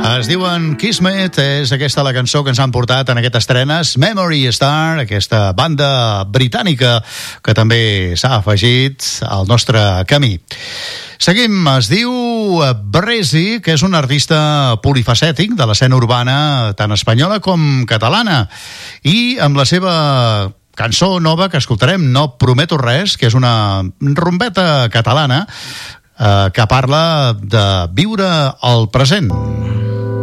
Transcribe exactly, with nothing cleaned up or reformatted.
Es diuen Kismet, és aquesta la cançó que ens han portat en aquestes estrenes. Memory Star, aquesta banda britànica que també s'ha afegit al nostre camí. Seguim, es diu Bresi, que és un artista polifacètic de l'escena urbana tant espanyola com catalana. I amb la seva cançó nova que escoltarem, No prometo res, que és una rumbeta catalana eh, que parla de viure el present.